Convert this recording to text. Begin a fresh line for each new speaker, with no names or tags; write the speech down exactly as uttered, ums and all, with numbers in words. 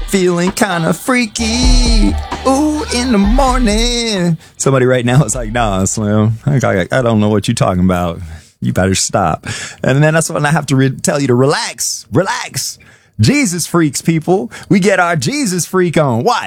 feeling kind of freaky. Ooh, in the morning. Somebody right now is like, nah, Slim, I, I, I don't know what you're talking about. You better stop. And then that's when I have to re- tell you to relax, relax. Jesus freaks, people. We get our Jesus freak on. Why?